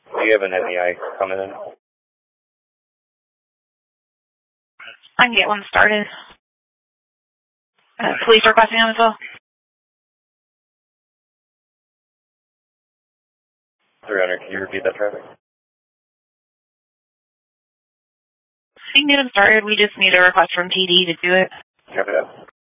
Do you have an NEI coming in? I can get one started. Police requesting them as well? 300, can you repeat that traffic? You can get them started. We just need a request from TD to do it. Copy that.